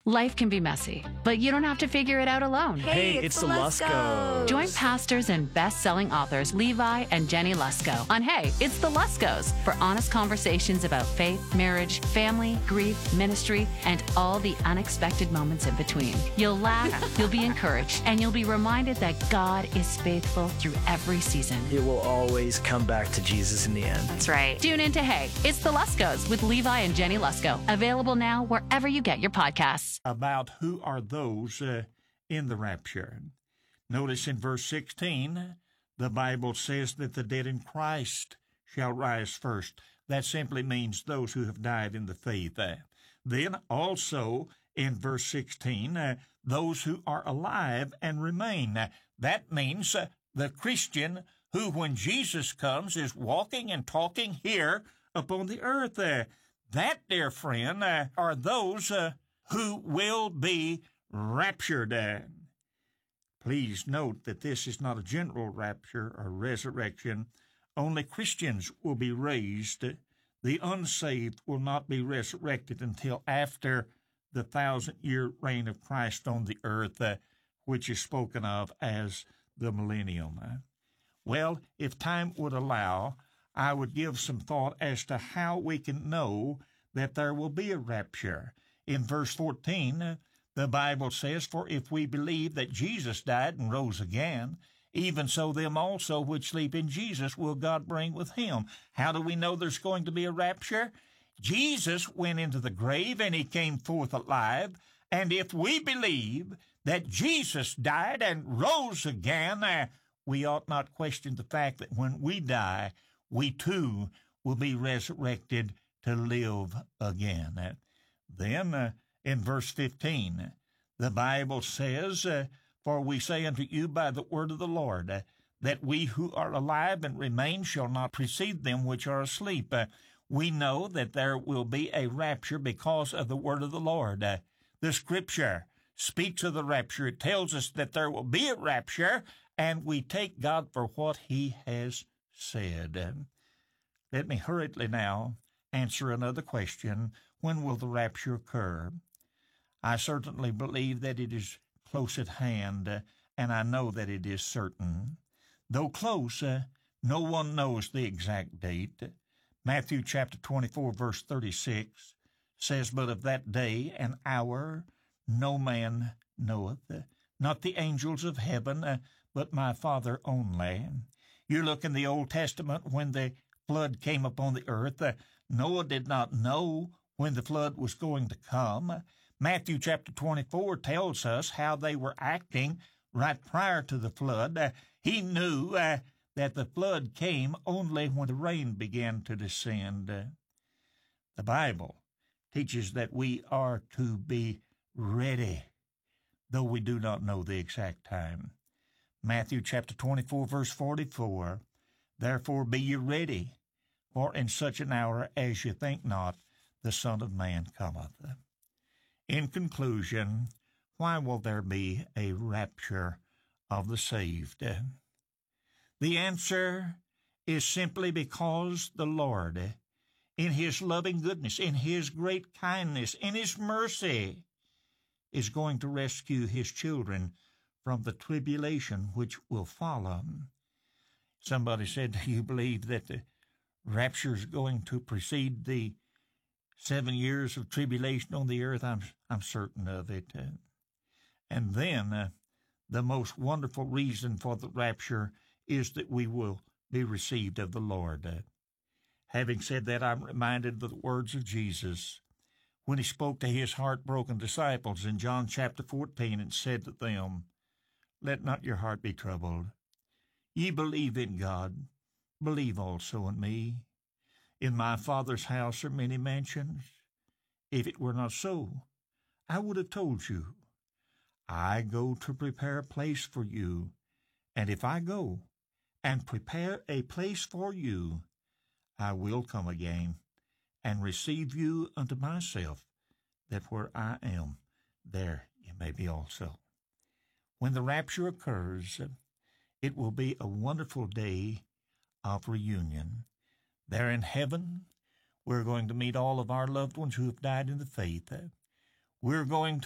Life can be messy, but you don't have to figure it out alone. Hey, it's the Luskos. Join pastors and best-selling authors Levi and Jenny Lusko on Hey, It's the Luskos for honest conversations about faith, marriage, family, grief, ministry, and all the unexpected moments in between. You'll laugh, you'll be encouraged, and you'll be reminded that God is faithful through every season. It will always come back to Jesus in the end. That's right. Tune in to Hey, It's the Luskos with Levi and Jenny Lusko. Available now wherever you get your podcasts. About who are those in the rapture. Notice in verse 16, the Bible says that the dead in Christ shall rise first. That simply means those who have died in the faith. Then also in verse 16, those who are alive and remain. That means the Christian who, when Jesus comes, is walking and talking here upon the earth. That, dear friend, are those who will be raptured. Please note that this is not a general rapture or resurrection. Only Christians will be raised. The unsaved will not be resurrected until after the 1,000-year reign of Christ on the earth, which is spoken of as the millennium. Well, if time would allow, I would give some thought as to how we can know that there will be a rapture. In verse 14, the Bible says, "For if we believe that Jesus died and rose again, even so them also which sleep in Jesus will God bring with him." How do we know there's going to be a rapture? Jesus went into the grave and he came forth alive. And if we believe that Jesus died and rose again, we ought not question the fact that when we die, we too will be resurrected to live again. Then, in verse 15, the Bible says, "For we say unto you by the word of the Lord, that we who are alive and remain shall not precede them which are asleep." We know that there will be a rapture because of the word of the Lord. The Scripture speaks of the rapture. It tells us that there will be a rapture, and we take God for what he has said. Let me hurriedly now answer another question. When will the rapture occur? I certainly believe that it is close at hand, and I know that it is certain. Though close, no one knows the exact date. Matthew chapter 24, verse 36 says, "But of that day and hour no man knoweth, not the angels of heaven, but my Father only." You look in the Old Testament when the flood came upon the earth, Noah did not know when the flood was going to come. Matthew chapter 24 tells us how they were acting right prior to the flood. He knew that the flood came only when the rain began to descend. The Bible teaches that we are to be ready, though we do not know the exact time. Matthew chapter 24, verse 44, "Therefore be ye ready, for in such an hour as ye think not, the Son of Man cometh." In conclusion, why will there be a rapture of the saved? The answer is simply because the Lord, in his loving goodness, in his great kindness, in his mercy, is going to rescue his children from the tribulation which will follow. Somebody said, "Do you believe that the rapture is going to precede the 7 years of tribulation on the earth?" I'm certain of it. And then the most wonderful reason for the rapture is that we will be received of the Lord. Having said that, I'm reminded of the words of Jesus when he spoke to his heartbroken disciples in John chapter 14 and said to them, "Let not your heart be troubled. Ye believe in God, believe also in me. In my Father's house are many mansions. If it were not so, I would have told you. I go to prepare a place for you. And if I go and prepare a place for you, I will come again and receive you unto myself, that where I am, there you may be also." When the rapture occurs, it will be a wonderful day of reunion. There in heaven, we're going to meet all of our loved ones who have died in the faith. We're going